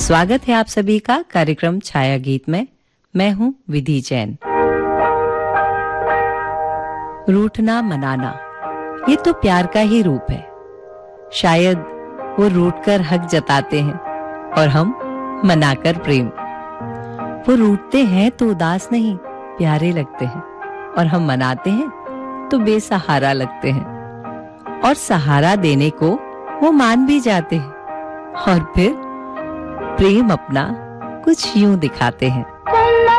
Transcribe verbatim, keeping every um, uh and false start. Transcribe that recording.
स्वागत है आप सभी का कार्यक्रम छाया गीत में। मैं हूं विधि जैन। रूठना मनाना ये तो प्यार का ही रूप है। शायद वो रूठकर हक जताते हैं और हम मनाकर प्रेम। वो रूठते हैं तो उदास नहीं प्यारे लगते हैं और हम मनाते हैं तो बेसहारा लगते हैं और सहारा देने को वो मान भी जाते हैं और फिर प्रेम अपना कुछ यूं दिखाते हैं।